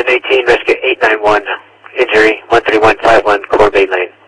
1018, rescue 891, injury 13151, Core Bay Lane.